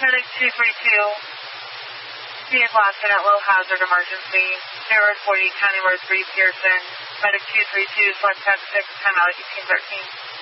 Medic 232, vehicle accident, low hazard emergency, Hayward 40, County Road 3, Pearson. Medic 232, select 6, time out 1813.